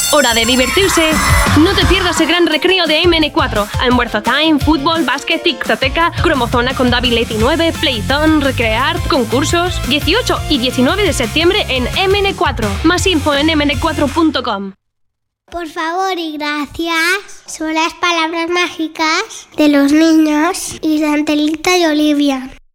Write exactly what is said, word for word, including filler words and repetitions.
Hora de divertirse. No te pierdas el gran recreo de M N cuatro. Almuerzo time, fútbol, básquet, tictoteca, cromozona con David diecinueve, playzone, recrear, concursos. dieciocho y diecinueve de septiembre en M N cuatro. Más info en eme ene cuatro punto com. Por favor y gracias son las palabras mágicas de los niños y de Angelita y Olivia.